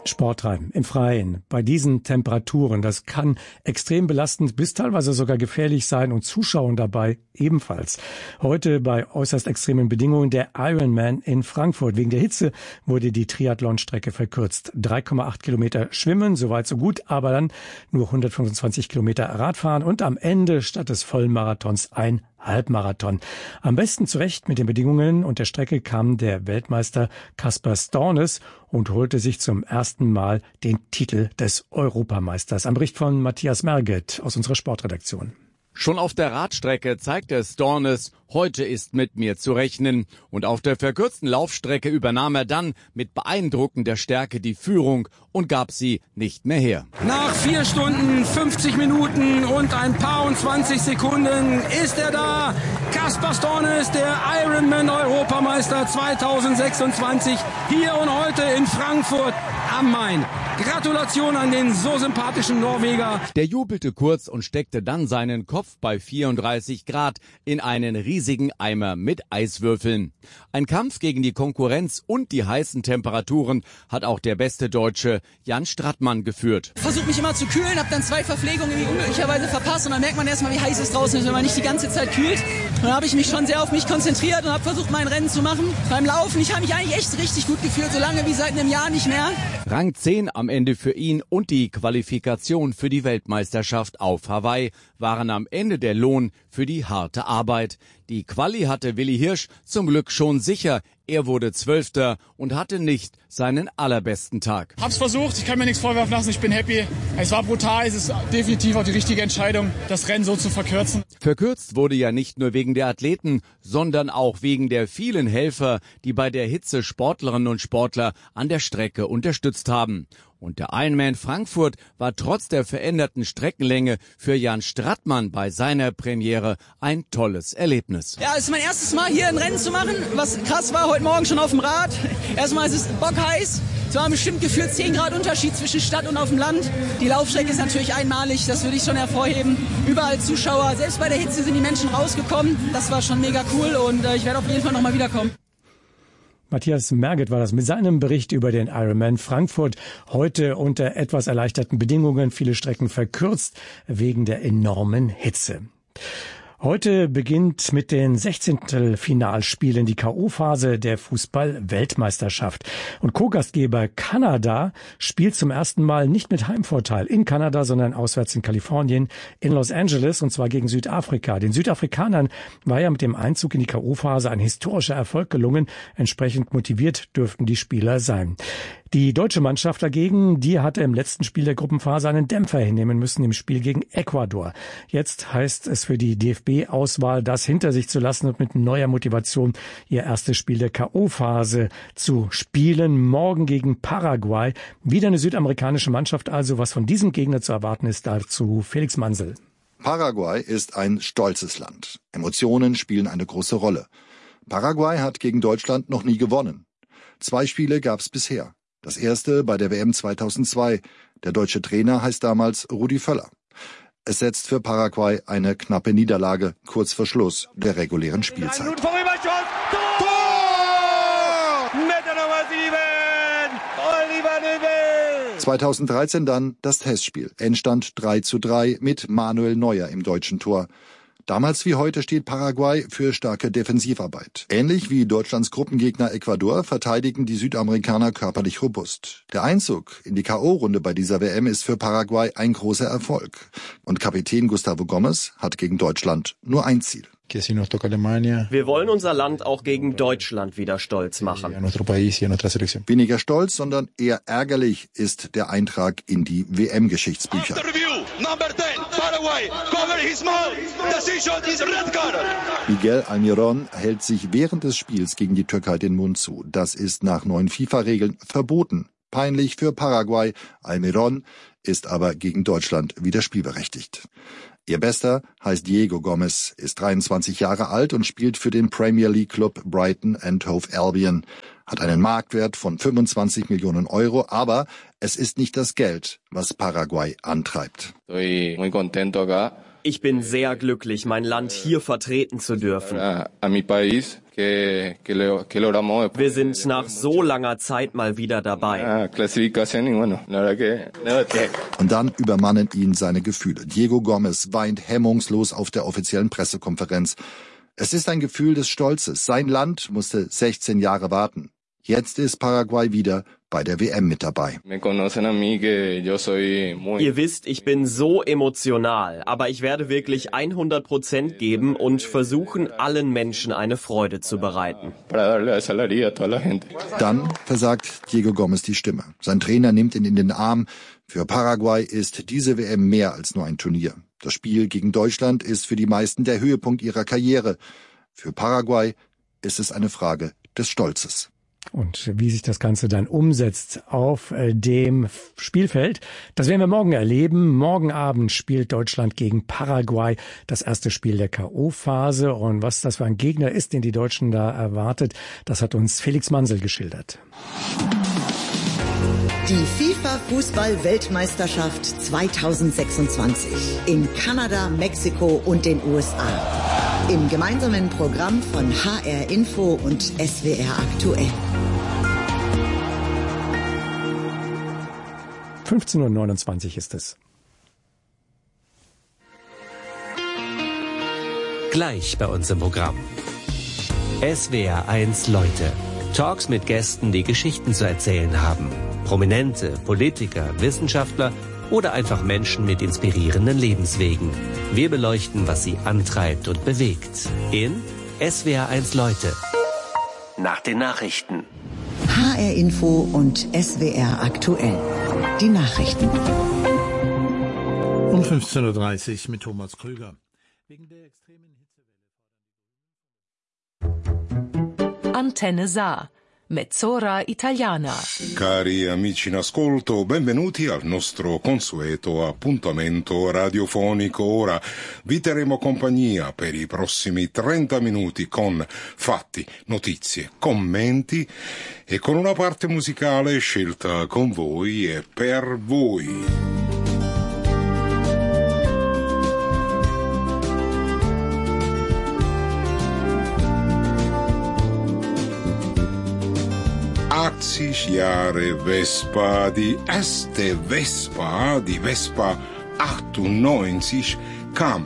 Sport treiben im Freien bei diesen Temperaturen, das kann extrem belastend bis teilweise sogar gefährlich sein und Zuschauern dabei ebenfalls. Heute bei äußerst extremen Bedingungen der Ironman in Frankfurt. Wegen der Hitze wurde die Triathlonstrecke verkürzt. 3,8 Kilometer schwimmen, soweit so gut, aber dann nur 125 Kilometer Radfahren und am Ende statt des Vollmarathons ein Halbmarathon. Am besten zurecht mit den Bedingungen und der Strecke kam der Weltmeister Kasper Stornes und holte sich zum ersten Mal den Titel des Europameisters. Ein Bericht von Matthias Merget aus unserer Sportredaktion. Schon auf der Radstrecke zeigte Stornes, heute ist mit mir zu rechnen. Und auf der verkürzten Laufstrecke übernahm er dann mit beeindruckender Stärke die Führung und gab sie nicht mehr her. Nach 4 Stunden, 50 Minuten und ein paar und 20 Sekunden ist er da. Kasper Stornes, der Ironman-Europameister 2026, hier und heute in Frankfurt am Main. Gratulation an den so sympathischen Norweger. Der jubelte kurz und steckte dann seinen Kopf bei 34 Grad in einen riesigen Eimer mit Eiswürfeln. Ein Kampf gegen die Konkurrenz und die heißen Temperaturen hat auch der beste Deutsche Jan Strattmann geführt. Versuche mich immer zu kühlen, habe dann 2 Verpflegungen irgendwie unglücklicherweise verpasst und dann merkt man erstmal, wie heiß es draußen ist, wenn man nicht die ganze Zeit kühlt. Und dann habe ich mich schon sehr auf mich konzentriert und habe versucht, mein Rennen zu machen. Beim Laufen, ich habe mich eigentlich echt richtig gut gefühlt, so lange wie seit einem Jahr nicht mehr. Rang 10 am Ende für ihn und die Qualifikation für die Weltmeisterschaft auf Hawaii waren am Ende der Lohn für die harte Arbeit. Die Quali hatte Willi Hirsch zum Glück schon sicher. Er wurde 12. und hatte nicht seinen allerbesten Tag. Hab's versucht, ich kann mir nichts vorwerfen lassen, ich bin happy. Es war brutal, es ist definitiv auch die richtige Entscheidung, das Rennen so zu verkürzen. Verkürzt wurde ja nicht nur wegen der Athleten, sondern auch wegen der vielen Helfer, die bei der Hitze Sportlerinnen und Sportler an der Strecke unterstützt haben. Und der Ironman Frankfurt war trotz der veränderten Streckenlänge für Jan Strattmann bei seiner Premiere ein tolles Erlebnis. Ja, es ist mein erstes Mal hier ein Rennen zu machen, was krass war, heute Morgen schon auf dem Rad. Erstmal ist es bockheiß, es war bestimmt gefühlt 10 Grad Unterschied zwischen Stadt und auf dem Land. Die Laufstrecke ist natürlich einmalig, das würde ich schon hervorheben. Überall Zuschauer, selbst bei der Hitze sind die Menschen rausgekommen. Das war schon mega cool und ich werde auf jeden Fall nochmal wiederkommen. Matthias Merget war das mit seinem Bericht über den Ironman Frankfurt. Heute unter etwas erleichterten Bedingungen, viele Strecken verkürzt wegen der enormen Hitze. Heute beginnt mit den 16. Finalspielen die K.O.-Phase der Fußball-Weltmeisterschaft. Und Co-Gastgeber Kanada spielt zum ersten Mal nicht mit Heimvorteil in Kanada, sondern auswärts in Kalifornien, in Los Angeles, und zwar gegen Südafrika. Den Südafrikanern war ja mit dem Einzug in die K.O.-Phase ein historischer Erfolg gelungen. Entsprechend motiviert dürften die Spieler sein. Die deutsche Mannschaft dagegen, die hatte im letzten Spiel der Gruppenphase einen Dämpfer hinnehmen müssen im Spiel gegen Ecuador. Jetzt heißt es für die DFB-Auswahl, das hinter sich zu lassen und mit neuer Motivation ihr erstes Spiel der K.O.-Phase zu spielen. Morgen gegen Paraguay. Wieder eine südamerikanische Mannschaft also. Was von diesem Gegner zu erwarten ist, dazu Felix Mansel. Paraguay ist ein stolzes Land. Emotionen spielen eine große Rolle. Paraguay hat gegen Deutschland noch nie gewonnen. 2 Spiele gab es bisher. Das erste bei der WM 2002. Der deutsche Trainer heißt damals Rudi Völler. Es setzt für Paraguay eine knappe Niederlage kurz vor Schluss der regulären Spielzeit. 2013 dann das Testspiel. Endstand 3:3 mit Manuel Neuer im deutschen Tor. Damals wie heute steht Paraguay für starke Defensivarbeit. Ähnlich wie Deutschlands Gruppengegner Ecuador verteidigen die Südamerikaner körperlich robust. Der Einzug in die K.O.-Runde bei dieser WM ist für Paraguay ein großer Erfolg. Und Kapitän Gustavo Gomes hat gegen Deutschland nur ein Ziel. Wir wollen unser Land auch gegen Deutschland wieder stolz machen. Weniger stolz, sondern eher ärgerlich ist der Eintrag in die WM-Geschichtsbücher. Miguel Almirón hält sich während des Spiels gegen die Türkei den Mund zu. Das ist nach neuen FIFA-Regeln verboten. Peinlich für Paraguay. Almirón ist aber gegen Deutschland wieder spielberechtigt. Ihr Bester heißt Diego Gomes, ist 23 Jahre alt und spielt für den Premier League Club Brighton and Hove Albion. Hat einen Marktwert von 25 Millionen Euro, aber es ist nicht das Geld, was Paraguay antreibt. Ich bin sehr glücklich, mein Land hier vertreten zu dürfen. Wir sind nach so langer Zeit mal wieder dabei. Und dann übermannen ihn seine Gefühle. Diego Gomez weint hemmungslos auf der offiziellen Pressekonferenz. Es ist ein Gefühl des Stolzes. Sein Land musste 16 Jahre warten. Jetzt ist Paraguay wieder bei der WM mit dabei. Ihr wisst, ich bin so emotional, aber ich werde wirklich 100% geben und versuchen, allen Menschen eine Freude zu bereiten. Dann versagt Diego Gomez die Stimme. Sein Trainer nimmt ihn in den Arm. Für Paraguay ist diese WM mehr als nur ein Turnier. Das Spiel gegen Deutschland ist für die meisten der Höhepunkt ihrer Karriere. Für Paraguay ist es eine Frage des Stolzes. Und wie sich das Ganze dann umsetzt auf dem Spielfeld, das werden wir morgen erleben. Morgen Abend spielt Deutschland gegen Paraguay, das erste Spiel der K.O.-Phase. Und was das für ein Gegner ist, den die Deutschen da erwartet, das hat uns Felix Mansel geschildert. Die FIFA-Fußball-Weltmeisterschaft 2026 in Kanada, Mexiko und den USA. Im gemeinsamen Programm von HR Info und SWR aktuell. 15:29 Uhr ist es. Gleich bei uns im Programm. SWR1 Leute. Talks mit Gästen, die Geschichten zu erzählen haben. Prominente, Politiker, Wissenschaftler oder einfach Menschen mit inspirierenden Lebenswegen. Wir beleuchten, was sie antreibt und bewegt. In SWR1 Leute. Nach den Nachrichten. HR Info und SWR aktuell. Die Nachrichten. Um 15:30 Uhr mit Thomas Krüger. Wegen der extremen Hitzewelle. Antenne Saar. Mezz'ora Italiana. Cari amici in ascolto, benvenuti al nostro consueto appuntamento radiofonico. Ora vi terremo compagnia per i prossimi 30 minuti con fatti, notizie, commenti e con una parte musicale scelta con voi e per voi. Jahre Vespa, die erste Vespa, die Vespa 98, kam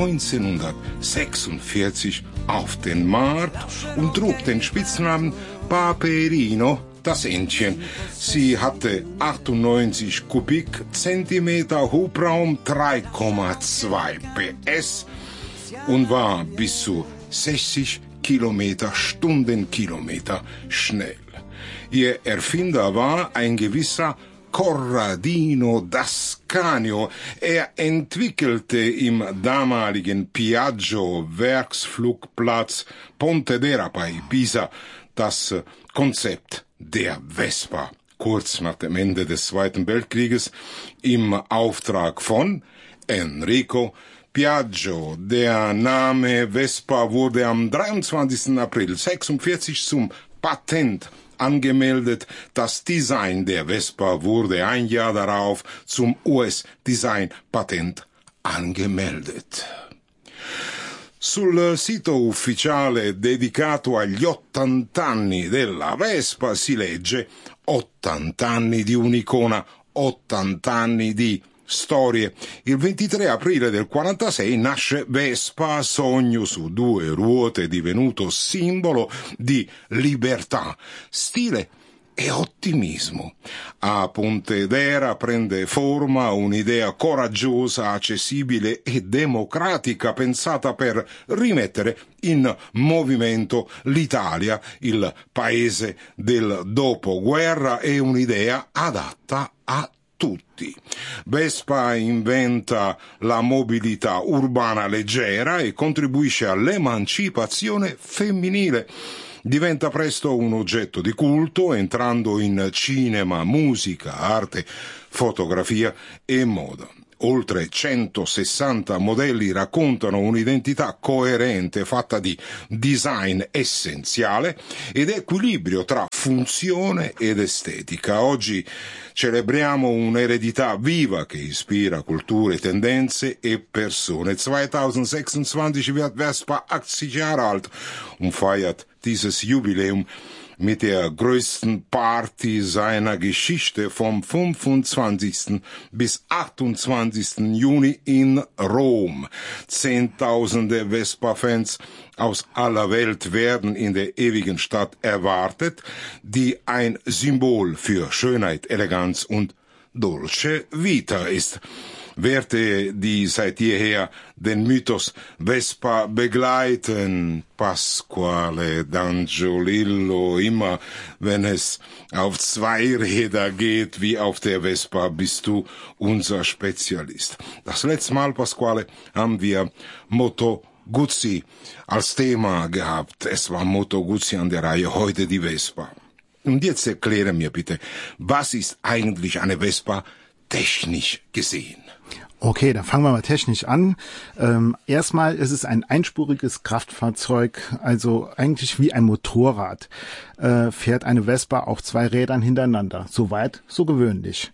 1946 auf den Markt und trug den Spitznamen Paperino, das Entchen. Sie hatte 98 Kubikzentimeter Hubraum, 3,2 PS und war bis zu 60 Stundenkilometer schnell. Ihr Erfinder war ein gewisser Corradino d'Ascanio. Er entwickelte im damaligen Piaggio-Werksflugplatz Pontedera bei Pisa das Konzept der Vespa. Kurz nach dem Ende des Zweiten Weltkrieges im Auftrag von Enrico Piaggio. Der Name Vespa wurde am 23. April 1946 zum Patent angemeldet. Das Design der Vespa wurde ein Jahr darauf zum US-Design-Patent angemeldet. Sul sito ufficiale dedicato agli 80 anni della Vespa si legge 80 anni di un'icona, 80 anni di storie. Il 23 aprile del 46 nasce Vespa, sogno su due ruote divenuto simbolo di libertà, stile e ottimismo. A Pontedera prende forma un'idea coraggiosa, accessibile e democratica pensata per rimettere in movimento l'Italia, il paese del dopoguerra, e un'idea adatta a tutti. Vespa inventa la mobilità urbana leggera e contribuisce all'emancipazione femminile. Diventa presto un oggetto di culto, entrando in cinema, musica, arte, fotografia e moda. Oltre 160 modelli raccontano un'identità coerente fatta di design essenziale ed equilibrio tra funzione ed estetica. Oggi celebriamo un'eredità viva che ispira Kultur, Tendenzen e Personen. 2026 wird Vespa 80 Jahre alt und feiert dieses Jubiläum mit der größten Party seiner Geschichte vom 25. bis 28. Juni in Rom. Zehntausende Vespa-Fans aus aller Welt werden in der ewigen Stadt erwartet, die ein Symbol für Schönheit, Eleganz und Dolce Vita ist. Werte, die seit jeher den Mythos Vespa begleiten, Pasquale d'Angiolillo, immer wenn es auf zwei Räder geht, wie auf der Vespa, bist du unser Spezialist. Das letzte Mal, Pasquale, haben wir Moto Guzzi als Thema gehabt. Es war Moto Guzzi an der Reihe, heute die Vespa. Und jetzt erkläre mir bitte, was ist eigentlich eine Vespa technisch gesehen? Okay, dann fangen wir mal technisch an. Erstmal ist es ein einspuriges Kraftfahrzeug, also eigentlich wie ein Motorrad. Fährt eine Vespa auf zwei Rädern hintereinander. Soweit, so gewöhnlich.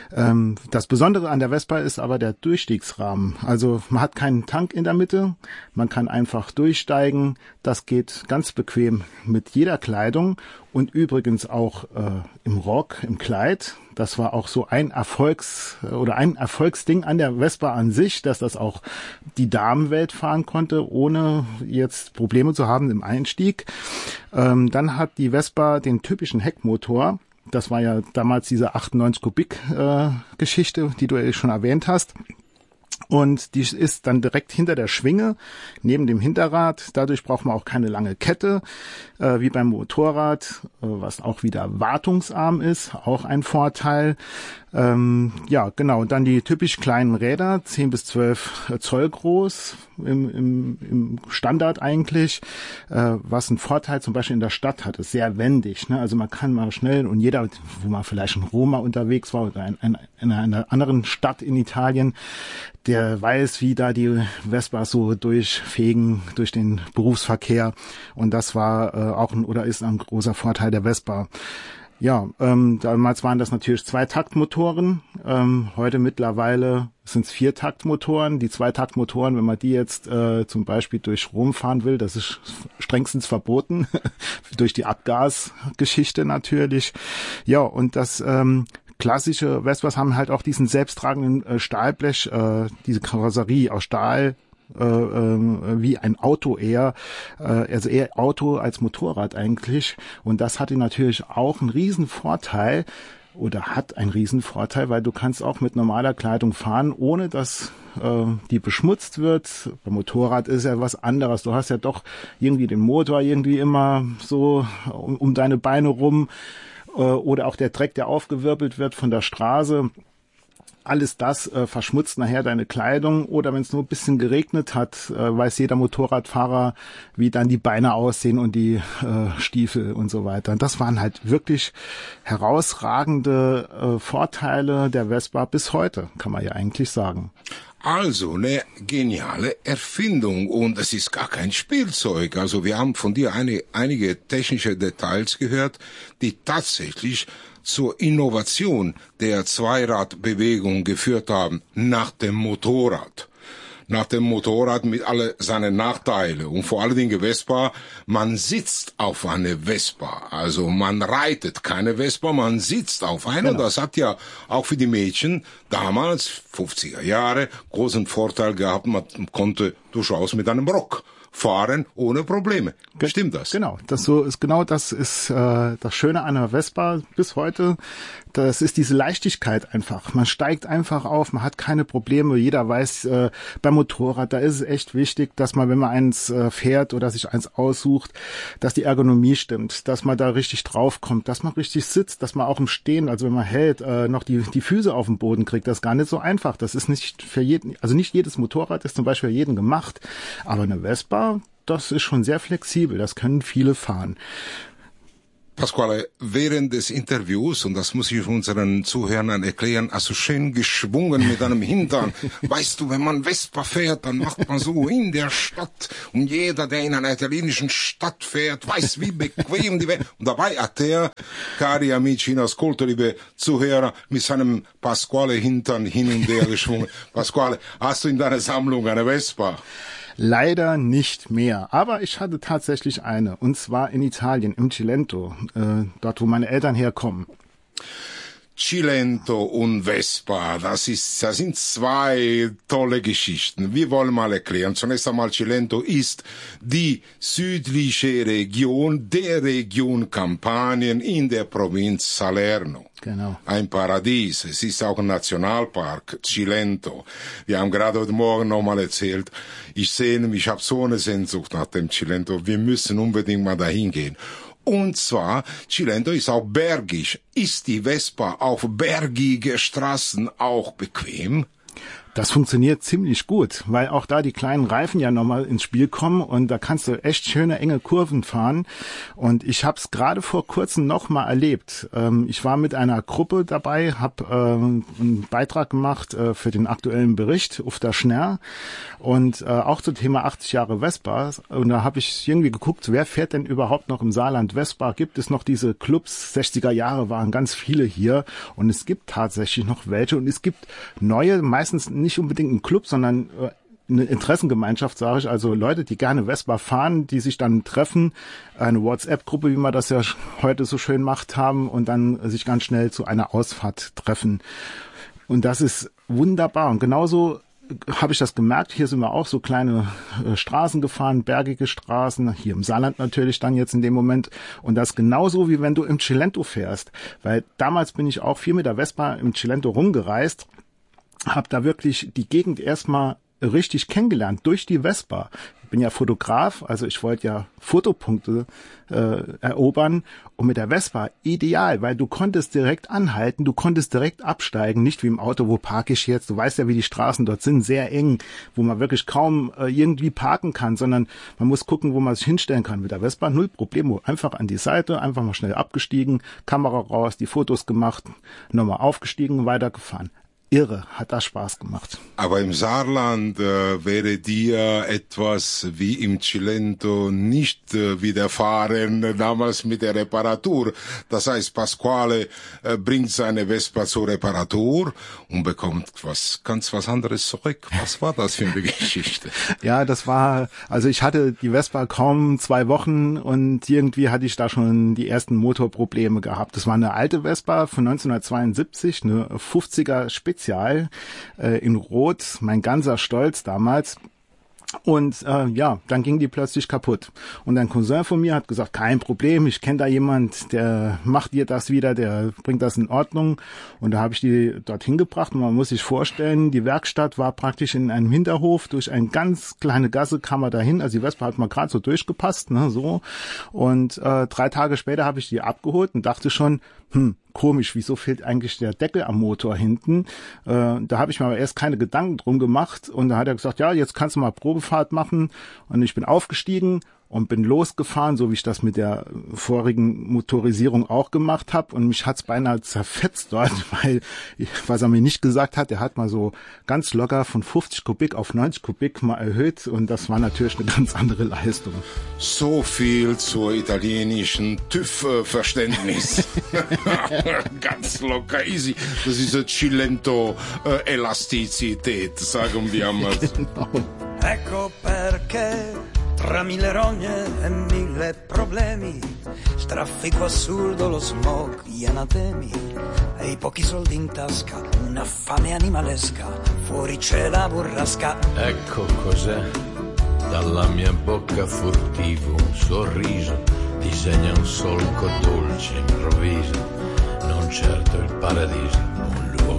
Das Besondere an der Vespa ist aber der Durchstiegsrahmen. Also man hat keinen Tank in der Mitte, man kann einfach durchsteigen. Das geht ganz bequem mit jeder Kleidung und übrigens auch im Rock, im Kleid. Das war auch so ein Erfolgsding an der Vespa an sich, dass das auch die Damenwelt fahren konnte, ohne jetzt Probleme zu haben im Einstieg. Dann hat die Vespa den typischen Heckmotor. Das war ja damals diese 98 Kubik Geschichte, die du ja schon erwähnt hast. Und die ist dann direkt hinter der Schwinge, neben dem Hinterrad. Dadurch braucht man auch keine lange Kette, wie beim Motorrad, was auch wieder wartungsarm ist, auch ein Vorteil. Ja, genau. Und dann die typisch kleinen Räder, 10 bis 12 Zoll groß, im Standard eigentlich, was einen Vorteil zum Beispiel in der Stadt hat, ist sehr wendig, ne? Also man kann mal schnell, und jeder, wo man vielleicht in Roma unterwegs war oder in einer anderen Stadt in Italien, der weiß, wie da die Vespas so durchfegen durch den Berufsverkehr, und das war auch ist ein großer Vorteil der Vespa. Ja, damals waren das natürlich Zweitaktmotoren. Heute mittlerweile sind es Viertaktmotoren. Die Zweitaktmotoren, wenn man die jetzt zum Beispiel durch Rom fahren will, das ist strengstens verboten. Durch die Abgasgeschichte natürlich. Ja, und das klassische Vespas haben halt auch diesen selbsttragenden Stahlblech, diese Karosserie aus Stahl, wie ein Auto eher, also eher Auto als Motorrad eigentlich. Und das hatte natürlich auch einen riesen Vorteil oder hat einen riesen Vorteil, weil du kannst auch mit normaler Kleidung fahren, ohne dass die beschmutzt wird. Beim Motorrad ist ja was anderes. Du hast ja doch irgendwie den Motor irgendwie immer so um deine Beine rum, oder auch der Dreck, der aufgewirbelt wird von der Straße. Alles das verschmutzt nachher deine Kleidung, oder wenn es nur ein bisschen geregnet hat, weiß jeder Motorradfahrer, wie dann die Beine aussehen und die Stiefel und so weiter. Und das waren halt wirklich herausragende Vorteile der Vespa bis heute, kann man ja eigentlich sagen. Also eine geniale Erfindung, und es ist gar kein Spielzeug. Also wir haben von dir einige technische Details gehört, die tatsächlich zur Innovation der Zweiradbewegung geführt haben, nach dem Motorrad. Nach dem Motorrad mit alle seinen Nachteile. Und vor allen Dingen Vespa, man sitzt auf eine Vespa. Also man reitet keine Vespa, man sitzt auf eine. Genau. Das hat ja auch für die Mädchen damals, 50er Jahre, großen Vorteil gehabt. Man konnte durchaus mit einem Rock fahren ohne Probleme. Stimmt das? Genau, das ist das Schöne an einer Vespa bis heute. Das ist diese Leichtigkeit einfach. Man steigt einfach auf, man hat keine Probleme. Jeder weiß, beim Motorrad, da ist es echt wichtig, dass man, wenn man eins fährt oder sich eins aussucht, dass die Ergonomie stimmt, dass man da richtig draufkommt, dass man richtig sitzt, dass man auch im Stehen, also wenn man hält, noch die Füße auf den Boden kriegt. Das ist gar nicht so einfach. Das ist nicht für jeden, also nicht jedes Motorrad ist zum Beispiel für jeden gemacht, aber eine Vespa, das ist schon sehr flexibel, das können viele fahren. Pasquale, während des Interviews, und das muss ich unseren Zuhörern erklären, also schön geschwungen mit einem Hintern. Weißt du, wenn man Vespa fährt, dann macht man so in der Stadt. Und jeder, der in einer italienischen Stadt fährt, weiß, wie bequem die Vespa. Und dabei hat er, cari amici in ascolto, liebe Zuhörer, mit seinem Pasquale Hintern hin und her geschwungen. Pasquale, hast du in deiner Sammlung eine Vespa? Leider nicht mehr, aber ich hatte tatsächlich eine, und zwar in Italien, im Cilento, dort wo meine Eltern herkommen. Cilento und Vespa, das sind zwei tolle Geschichten. Wir wollen mal erklären. Zunächst einmal, Cilento ist die südliche Region der Region Kampanien in der Provinz Salerno. Genau. Ein Paradies. Es ist auch ein Nationalpark, Cilento. Wir haben gerade heute Morgen nochmal erzählt, ich habe so eine Sehnsucht nach dem Cilento. Wir müssen unbedingt mal dahin gehen. Und zwar, Cilento ist auch bergig. Ist die Vespa auf bergige Straßen auch bequem? Das funktioniert ziemlich gut, weil auch da die kleinen Reifen ja nochmal ins Spiel kommen und da kannst du echt schöne, enge Kurven fahren. Und ich habe es gerade vor kurzem nochmal erlebt. Ich war mit einer Gruppe dabei, habe einen Beitrag gemacht für den aktuellen Bericht auf der Schnell und auch zum Thema 80 Jahre Vespa. Und da habe ich irgendwie geguckt, wer fährt denn überhaupt noch im Saarland Vespa? Gibt es noch diese Clubs? 60er Jahre waren ganz viele hier und es gibt tatsächlich noch welche und es gibt neue, meistens nicht unbedingt ein Club, sondern eine Interessengemeinschaft, sage ich, also Leute, die gerne Vespa fahren, die sich dann treffen, eine WhatsApp-Gruppe, wie man das ja heute so schön macht haben und dann sich ganz schnell zu einer Ausfahrt treffen. Und das ist wunderbar und genauso habe ich das gemerkt, hier sind wir auch so kleine Straßen gefahren, bergige Straßen, hier im Saarland natürlich dann jetzt in dem Moment und das genauso wie wenn du im Cilento fährst, weil damals bin ich auch viel mit der Vespa im Cilento rumgereist, habe da wirklich die Gegend erstmal richtig kennengelernt durch die Vespa. Ich bin ja Fotograf, also ich wollte ja Fotopunkte erobern und mit der Vespa ideal, weil du konntest direkt anhalten, du konntest direkt absteigen, nicht wie im Auto, wo parke ich jetzt, du weißt ja, wie die Straßen dort sind, sehr eng, wo man wirklich kaum irgendwie parken kann, sondern man muss gucken, wo man sich hinstellen kann. Mit der Vespa 0 Problemo, einfach an die Seite, einfach mal schnell abgestiegen, Kamera raus, die Fotos gemacht, nochmal aufgestiegen, weitergefahren. Irre, hat das Spaß gemacht. Aber im Saarland wäre dir etwas wie im Cilento nicht widerfahren, damals mit der Reparatur. Das heißt, Pasquale bringt seine Vespa zur Reparatur und bekommt ganz was anderes zurück. Was war das für eine Geschichte? Ja, das war, also ich hatte die Vespa kaum 2 Wochen und irgendwie hatte ich da schon die ersten Motorprobleme gehabt. Das war eine alte Vespa von 1972, eine 50er Spezial in Rot, mein ganzer Stolz damals. Und dann ging die plötzlich kaputt. Und ein Cousin von mir hat gesagt, kein Problem, ich kenne da jemand, der macht dir das wieder, der bringt das in Ordnung. Und da habe ich die dorthin gebracht. Und man muss sich vorstellen, die Werkstatt war praktisch in einem Hinterhof. Durch eine ganz kleine Gasse kam man dahin. Also die Vespa hat mal gerade so durchgepasst, ne, so. Und 3 Tage später habe ich die abgeholt und dachte schon, komisch, wieso fehlt eigentlich der Deckel am Motor hinten? Da habe ich mir aber erst keine Gedanken drum gemacht und da hat er gesagt, ja, jetzt kannst du mal Probefahrt machen und ich bin aufgestiegen und bin losgefahren, so wie ich das mit der vorigen Motorisierung auch gemacht habe und mich hat's beinahe zerfetzt dort, weil, was er mir nicht gesagt hat, er hat mal so ganz locker von 50 Kubik auf 90 Kubik mal erhöht und das war natürlich eine ganz andere Leistung. So viel zur italienischen TÜV-Verständnis. Ganz locker, easy. Das ist eine Cilento-Elastizität, sagen wir mal. Genau. Ecco perché tra 1000 rogne e 1000 problemi, traffico assurdo, lo smog, gli anatemi e i pochi soldi in tasca, una fame animalesca, fuori c'è la burrasca. Ecco cos'è, dalla mia bocca furtivo un sorriso, disegna un solco dolce improvviso, non certo il paradiso,